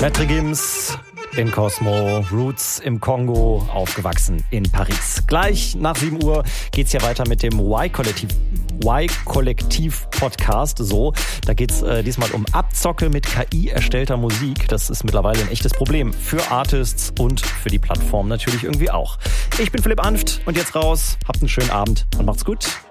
Maître Gims in Cosmo, Roots im Kongo, aufgewachsen in Paris. Gleich nach 7 Uhr geht's ja weiter mit dem Y-Kollektiv-Podcast. So, da geht's diesmal um Abzocke mit KI erstellter Musik. Das ist mittlerweile ein echtes Problem für Artists und für die Plattform natürlich irgendwie auch. Ich bin Philipp Anft und jetzt raus. Habt einen schönen Abend und macht's gut.